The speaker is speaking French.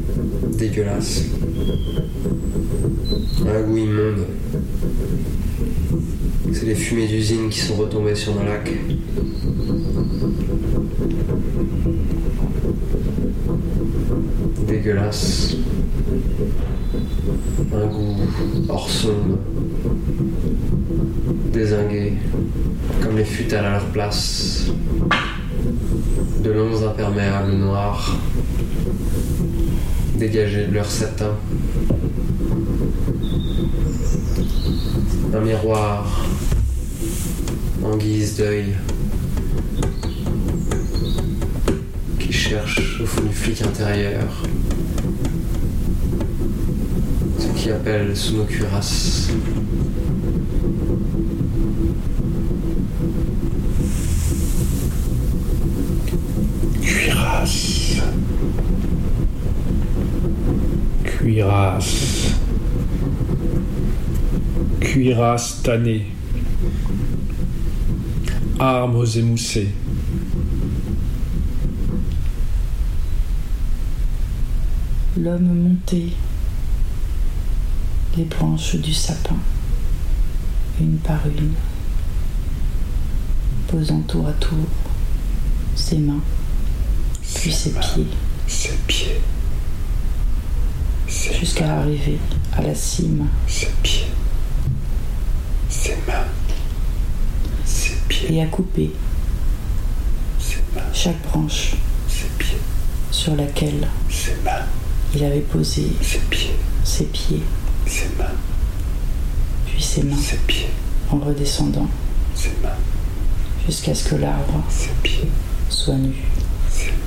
dégueulasse, un goût immonde. C'est les fumées d'usine qui sont retombées sur nos lacs. Dégueulasse. Un goût hors sonde. Dézingué, comme les futales à leur place. De longs imperméables noirs, dégagés de leur satin. Un miroir en guise d'œil qui cherche au fond du flic intérieur ce qui appelle sous nos cuirasses. Cuirasse tannée, armes émoussées. L'homme montait les branches du sapin, une par une, posant tour à tour ses mains, puis ses pieds, jusqu'à arriver à la cime. Ses pieds, ses mains, ses pieds. Et à couper ses mains, chaque branche ses pieds, sur laquelle ses mains, il avait posé ses pieds, ses mains, puis ses mains, ses pieds, en redescendant ses mains, jusqu'à ce que l'arbre ses pieds, soit nu.